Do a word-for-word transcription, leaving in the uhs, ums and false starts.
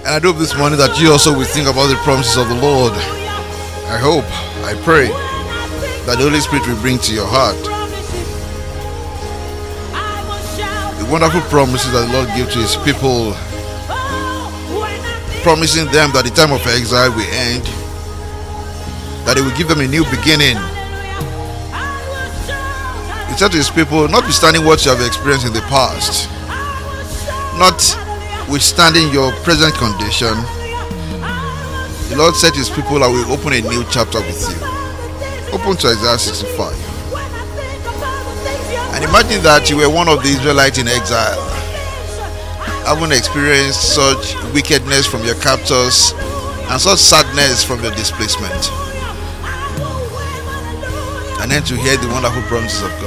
And I hope this morning that you also will think about the promises of the Lord. I hope, I pray that the Holy Spirit will bring to your heart the wonderful promises that the Lord gives to His people, promising them that the time of exile will end, that He will give them a new beginning. He said to His people, notwithstanding what you have experienced in the past, notwithstanding your present condition, the Lord said to His people, I will open a new chapter with you. Open to Isaiah sixty-five. And imagine that you were one of the Israelites in exile, having experienced such wickedness from your captors and such sadness from your displacement, and then to hear the wonderful promises of God.